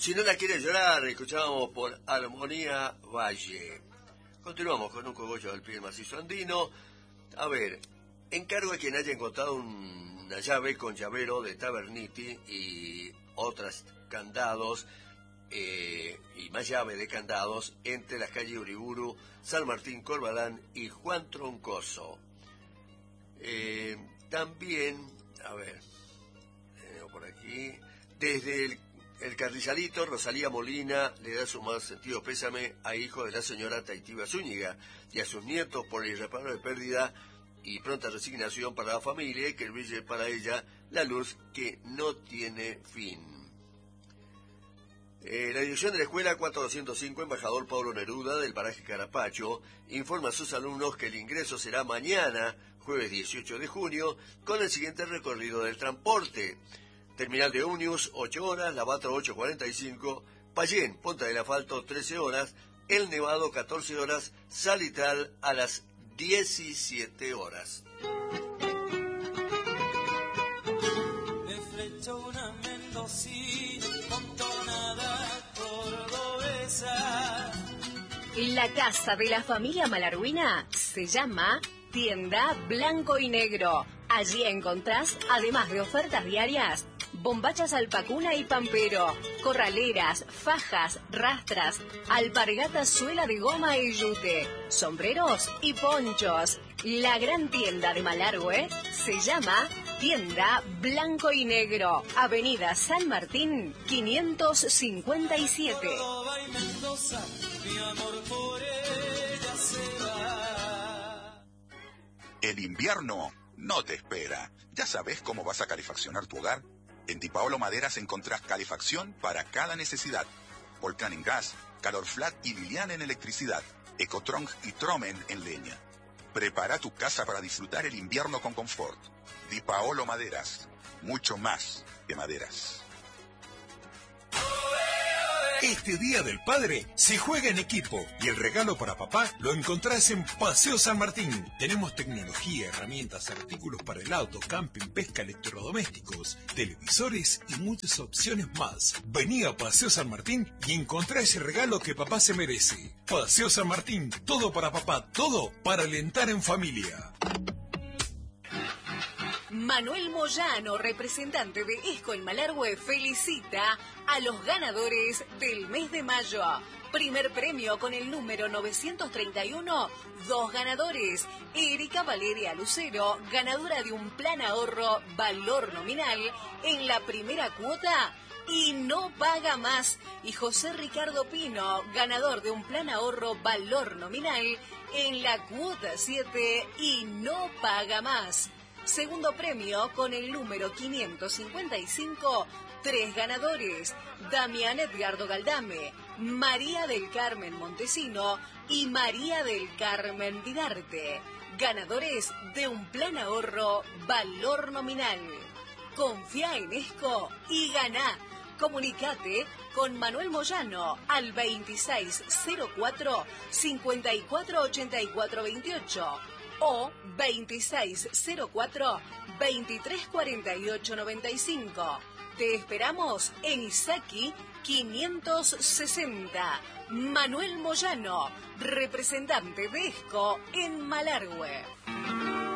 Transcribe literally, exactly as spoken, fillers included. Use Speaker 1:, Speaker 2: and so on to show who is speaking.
Speaker 1: Si no la quiere llorar, escuchábamos por Armonía Valle. Continuamos con un cogollo del pie macizo andino. A ver, encargo a quien haya encontrado un, una llave con llavero de Taberniti y otros candados, eh, y más llave de candados, entre las calles Uriburu, San Martín, Corbalán y Juan Troncoso. Eh, también, a ver, tenemos por aquí, desde el, el Carrizalito, Rosalía Molina le da su más sentido pésame a hijo de la señora Taitiva Zúñiga y a sus nietos por el irreparable pérdida y pronta resignación para la familia, y que brille para ella la luz que no tiene fin. Eh, la dirección de la escuela cuatro doscientos cinco, Embajador Pablo Neruda, del paraje Carapacho, informa a sus alumnos que el ingreso será mañana, jueves dieciocho de junio, con el siguiente recorrido del transporte. Terminal de Unius, ocho horas, Lavato ocho cuarenta y cinco, Payén, Punta del Asfalto, trece horas, El Nevado, catorce horas, Salitral a las diecisiete horas.
Speaker 2: Me flechó una mendocina con tonada cordobesa.
Speaker 3: La casa de la familia Malarguina se llama Tienda Blanco y Negro. Allí encontrás, además de ofertas diarias, bombachas alpacuna y pampero, corraleras, fajas, rastras, alpargatas, suela de goma y yute, sombreros y ponchos. La gran tienda de Malargüe se llama Tienda Blanco y Negro, Avenida San Martín, quinientos cincuenta y siete.
Speaker 2: Córdoba y Mendoza, mi amor por ella se va.
Speaker 4: El invierno no te espera. ¿Ya sabes cómo vas a calefaccionar tu hogar? En Di Paolo Maderas encontrás calefacción para cada necesidad. Volcán en gas, Calor Flat y Lilian en electricidad, Ecotrong y Tromen en leña. Prepara tu casa para disfrutar el invierno con confort. Di Paolo Maderas, mucho más que maderas.
Speaker 5: Este Día del Padre se juega en equipo y el regalo para papá lo encontrás en Paseo San Martín. Tenemos tecnología, herramientas, artículos para el auto, camping, pesca, electrodomésticos, televisores y muchas opciones más. Vení a Paseo San Martín y encontrá ese regalo que papá se merece. Paseo San Martín, todo para papá, todo para alentar en familia.
Speaker 3: Manuel Moyano, representante de ESCO en Malargüe, felicita a los ganadores del mes de mayo. Primer premio con el número novecientos treinta y uno, dos ganadores. Erika Valeria Lucero, ganadora de un plan ahorro valor nominal en la primera cuota y no paga más. Y José Ricardo Pino, ganador de un plan ahorro valor nominal en la cuota siete y no paga más. Segundo premio con el número quinientos cincuenta y cinco, tres ganadores, Damián Edgardo Galdame, María del Carmen Montesino y María del Carmen Vidarte, ganadores de un plan ahorro valor nominal. Confía en ESCO y ganá. Comunicate con Manuel Moyano al veintiséis cero cuatro, cincuenta y cuatro ochenta y cuatro veintiocho. O veintiséis cero cuatro, veintitrés cuarenta y ocho noventa y cinco. Te esperamos en Isaki quinientos sesenta. Manuel Moyano, representante de ESCO en Malargüe.